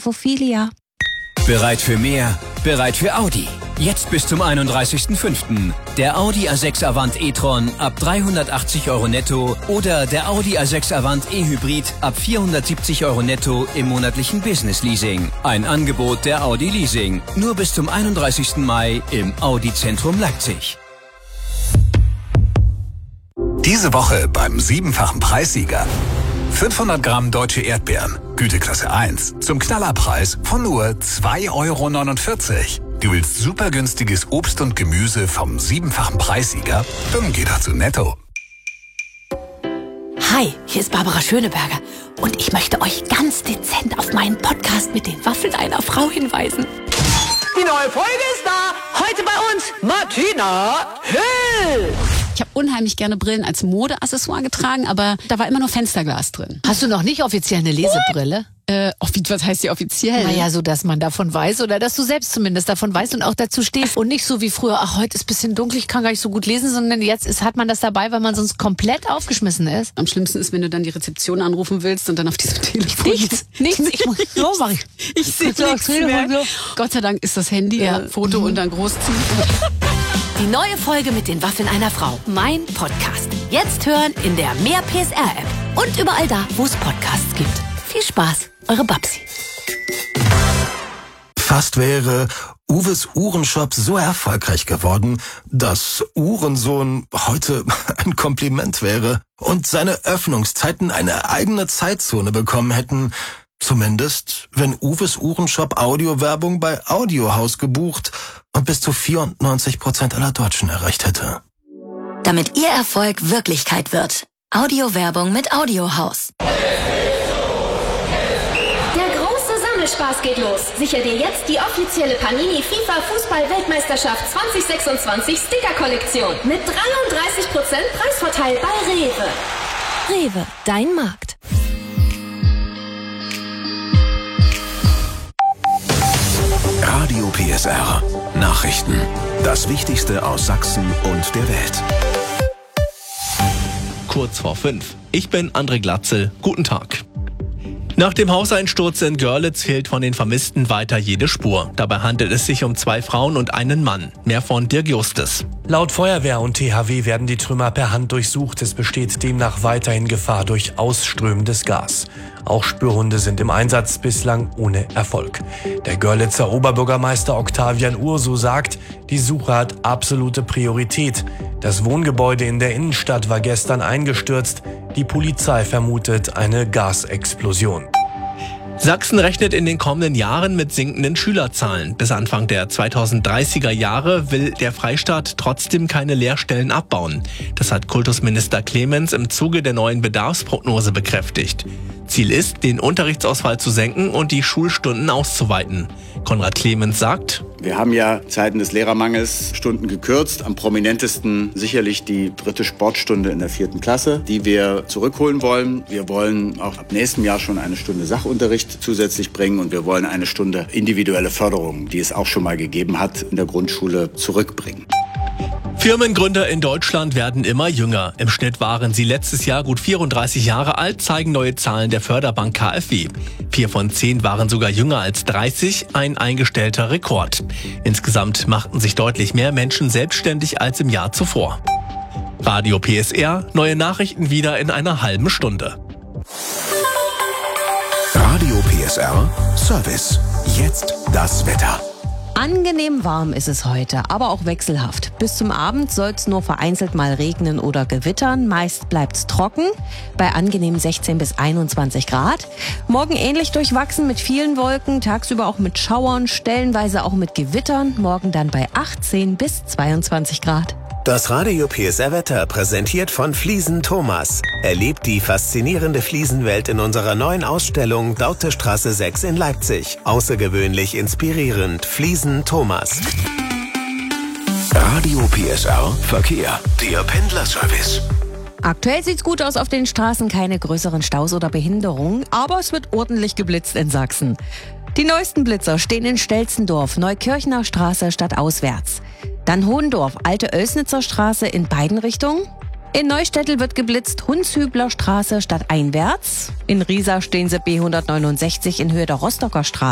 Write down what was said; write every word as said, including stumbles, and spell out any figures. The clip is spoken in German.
Sophophilia. Bereit für mehr? Bereit für Audi. Jetzt bis zum einunddreißigsten fünften Der Audi A sechs Avant e-tron ab dreihundertachtzig Euro netto oder der Audi A sechs Avant e-Hybrid ab vierhundertsiebzig Euro netto im monatlichen Business Leasing. Ein Angebot der Audi Leasing. Nur bis zum einunddreißigsten Mai im Audi Zentrum Leipzig. Diese Woche beim siebenfachen Preissieger. fünfhundert Gramm deutsche Erdbeeren, Güteklasse eins, zum Knallerpreis von nur zwei Euro neunundvierzig. Du willst super günstiges Obst und Gemüse vom siebenfachen Preissieger? Dann geh doch zu Netto. Hi, hier ist Barbara Schöneberger und ich möchte euch ganz dezent auf meinen Podcast mit den Waffeln einer Frau hinweisen. Die neue Folge ist da. Heute bei uns Martina Hill. Ich habe unheimlich gerne Brillen als Modeaccessoire getragen, aber da war immer nur Fensterglas drin. Hast du noch nicht offiziell eine Lesebrille? Äh, was heißt die offiziell? Naja, so dass man davon weiß oder dass du selbst zumindest davon weißt und auch dazu stehst. Und nicht so wie früher, ach, heute ist ein bisschen dunkel, ich kann gar nicht so gut lesen, sondern jetzt ist, hat man das dabei, weil man sonst komplett aufgeschmissen ist. Am schlimmsten ist, wenn du dann die Rezeption anrufen willst und dann auf diesem Telefon... Nichts, nichts. Ich muss, so mach ich. Ich sehe nichts mehr. So. Gott sei Dank ist das Handy, ja. äh, Foto mhm. und dann großziehen. Die neue Folge mit den Waffeln einer Frau. Mein Podcast. Jetzt hören in der Mehr P S R-App. Und überall da, wo es Podcasts gibt. Viel Spaß, eure Babsi. Fast wäre Uwes Uhrenshop so erfolgreich geworden, dass Uhrensohn heute ein Kompliment wäre und seine Öffnungszeiten eine eigene Zeitzone bekommen hätten. Zumindest, wenn Uwes Uhrenshop Audiowerbung bei Audiohaus gebucht und bis zu vierundneunzig Prozent aller Deutschen erreicht hätte. Damit Ihr Erfolg Wirklichkeit wird. Audiowerbung mit Audiohaus. Der große Sammelspaß geht los. Sicher dir jetzt die offizielle Panini FIFA Fußball-Weltmeisterschaft zwanzig sechsundzwanzig Sticker-Kollektion mit dreiunddreißig Prozent Preisvorteil bei Rewe. Rewe, dein Markt. Radio P S R. Nachrichten. Das Wichtigste aus Sachsen und der Welt. Kurz vor fünf. Ich bin André Glatzel. Guten Tag. Nach dem Hauseinsturz in Görlitz fehlt von den Vermissten weiter jede Spur. Dabei handelt es sich um zwei Frauen und einen Mann. Mehr von Dirk Justes. Laut Feuerwehr und T H W werden die Trümmer per Hand durchsucht. Es besteht demnach weiterhin Gefahr durch ausströmendes Gas. Auch Spürhunde sind im Einsatz, bislang ohne Erfolg. Der Görlitzer Oberbürgermeister Octavian Urso sagt, die Suche hat absolute Priorität. Das Wohngebäude in der Innenstadt war gestern eingestürzt. Die Polizei vermutet eine Gasexplosion. Sachsen rechnet in den kommenden Jahren mit sinkenden Schülerzahlen. Bis Anfang der zweitausenddreißiger Jahre will der Freistaat trotzdem keine Lehrstellen abbauen. Das hat Kultusminister Clemens im Zuge der neuen Bedarfsprognose bekräftigt. Ziel ist, den Unterrichtsausfall zu senken und die Schulstunden auszuweiten. Konrad Clemens sagt: Wir haben ja Zeiten des Lehrermangels Stunden gekürzt. Am prominentesten sicherlich die dritte Sportstunde in der vierten Klasse, die wir zurückholen wollen. Wir wollen auch ab nächstem Jahr schon eine Stunde Sachunterricht zusätzlich bringen und wir wollen eine Stunde individuelle Förderung, die es auch schon mal gegeben hat, in der Grundschule zurückbringen. Firmengründer in Deutschland werden immer jünger. Im Schnitt waren sie letztes Jahr gut vierunddreißig Jahre alt, zeigen neue Zahlen der Förderbank K f W. Vier von zehn waren sogar jünger als dreißig, ein eingestellter Rekord. Insgesamt machten sich deutlich mehr Menschen selbstständig als im Jahr zuvor. Radio P S R, neue Nachrichten wieder in einer halben Stunde. Radio P S R Service. Jetzt das Wetter. Angenehm warm ist es heute, aber auch wechselhaft. Bis zum Abend soll es nur vereinzelt mal regnen oder gewittern. Meist bleibt's trocken, bei angenehm sechzehn bis einundzwanzig Grad. Morgen ähnlich durchwachsen mit vielen Wolken, tagsüber auch mit Schauern, stellenweise auch mit Gewittern. Morgen dann bei achtzehn bis zweiundzwanzig Grad. Das Radio P S R-Wetter präsentiert von Fliesen Thomas. Erlebt die faszinierende Fliesenwelt in unserer neuen Ausstellung Dautestraße sechs in Leipzig. Außergewöhnlich inspirierend. Fliesen Thomas. Radio P S R Verkehr. Der Pendlerservice. Aktuell sieht's gut aus auf den Straßen, keine größeren Staus oder Behinderungen, aber es wird ordentlich geblitzt in Sachsen. Die neuesten Blitzer stehen in Stelzendorf, Neukirchner Straße stadtauswärts. Dann Hohendorf, Alte Oelsnitzer Straße in beiden Richtungen. In Neustädtel wird geblitzt, Hundshübler Straße stadteinwärts. In Riesa stehen sie B hundertneunundsechzig in Höhe der Rostocker Straße.